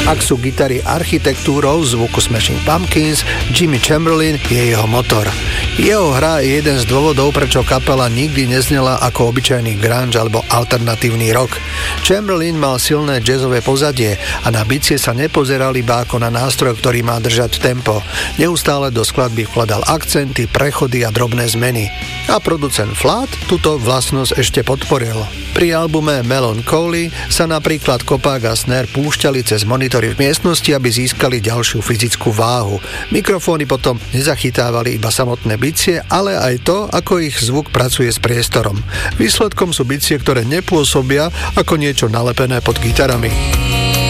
Ak sú gitary architektúrou zvuku Smashing Pumpkins, Jimmy Chamberlin je jeho motor. Jeho hra je jeden z dôvodov, prečo kapela nikdy neznela ako obyčajný grunge alebo alternatívny rock. Chamberlin mal silné jazzové pozadie a na bicie sa nepozeral iba ako na nástroj, ktorý má držať tempo. Neustále do skladby vkladal akcenty, prechody a drobné zmeny. A producent Flat túto vlastnosť ešte podporil. Pri albume Melancholy sa napríklad kopák a snare púšťali cez monitory v miestnosti, aby získali ďalšiu fyzickú váhu. Mikrofóny potom nezachytávali iba samotné bicie, ale aj to, ako ich zvuk pracuje s priestorom. Výsledkom sú bicie, ktoré nepôsobia ako niečo nalepené pod gitarami.